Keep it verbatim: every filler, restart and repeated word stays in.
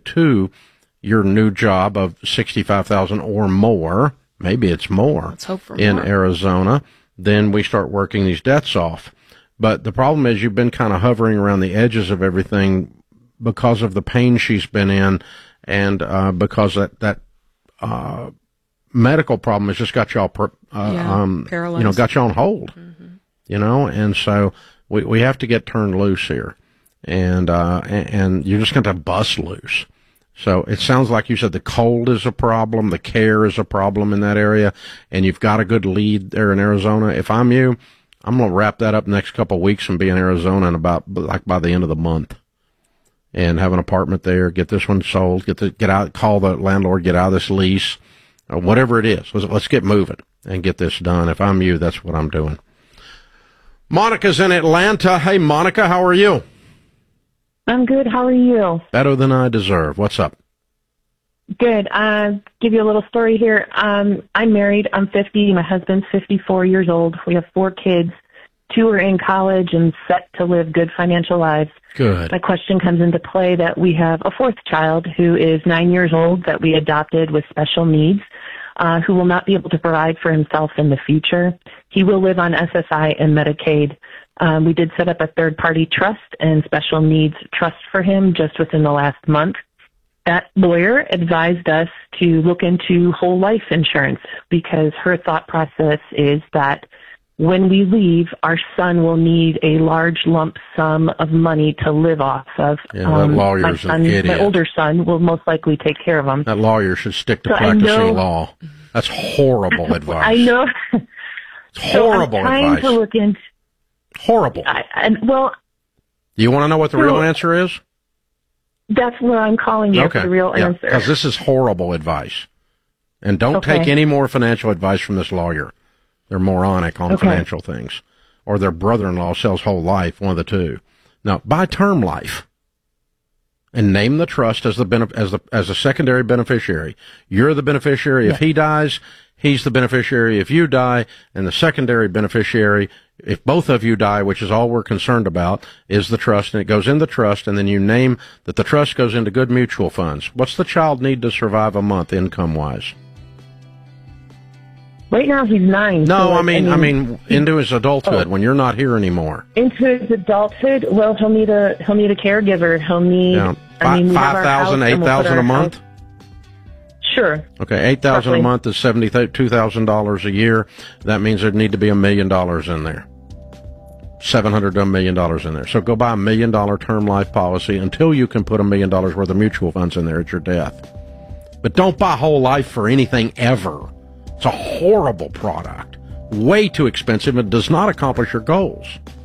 to your new job of sixty-five thousand or more, maybe it's more, Let's hope for in more. Arizona, then we start working these debts off. But the problem is you've been kind of hovering around the edges of everything because of the pain she's been in, and uh, because that that uh, medical problem has just got you all, per, uh, yeah, um, paralyzed. you know, got you on hold. Mm-hmm. You know, and so we we have to get turned loose here, and uh, and, and you're just going to bust loose. So it sounds like you said the cold is a problem, the care is a problem in that area, and you've got a good lead there in Arizona. If I'm you, I'm going to wrap that up next couple of weeks and be in Arizona in about like by the end of the month. And have an apartment there, get this one sold, get the, get out, call the landlord, get out of this lease, uh, whatever it is. Let's, let's get moving and get this done. If I'm you, that's what I'm doing. Monica's in Atlanta. Hey, Monica, how are you? I'm good. How are you? Better than I deserve. What's up? Good. Uh, give you a little story here. Um, I'm married. I'm fifty. My husband's fifty-four years old. We have four kids. Two are in college and set to live good financial lives. Good. My question comes into play that we have a fourth child who is nine years old that we adopted with special needs, uh, who will not be able to provide for himself in the future. He will live on S S I and Medicaid. Um, we did set up a third-party trust and special needs trust for him just within the last month. That lawyer advised us to look into whole life insurance because her thought process is that when we leave, our son will need a large lump sum of money to live off of. Yeah, that um, lawyer's my an son, idiot. My older son will most likely take care of him. That lawyer should stick to So I practicing know- law. That's horrible advice. I know. It's horrible so I'm trying advice. to look into. Horrible. I, and well, Do you want to know what the so- real answer is? that's what I'm calling you Okay. for the real yeah, answer. because this is horrible advice. And don't Okay. take any more financial advice from this lawyer. They're moronic on Okay. financial things. Or their brother-in-law sells whole life, one of the two. Now, buy term life. And name the trust as the benef- as the as a secondary beneficiary. You're the beneficiary if he dies. He's the beneficiary if you die, and the secondary beneficiary, if both of you die, which is all we're concerned about, is the trust, and it goes in the trust, and then you name that the trust goes into good mutual funds. What's the child need to survive a month income-wise? Right now he's nine. No, so, I mean, I mean, into his adulthood Oh. when you're not here anymore. into his adulthood. Well, he'll need a he'll need a caregiver. He'll need. Yeah, I mean, we have five our thousand, house eight and we'll put thousand our a month. house- Sure. Okay, eight thousand a Roughly. month is seventy-two thousand dollars a year. That means there'd need to be a million dollars in there. Seven hundred to a million dollars in there. So go buy a million dollar term life policy until you can put a million dollars worth of mutual funds in there at your death. But don't buy whole life for anything ever. It's a horrible product. Way too expensive and does not accomplish your goals.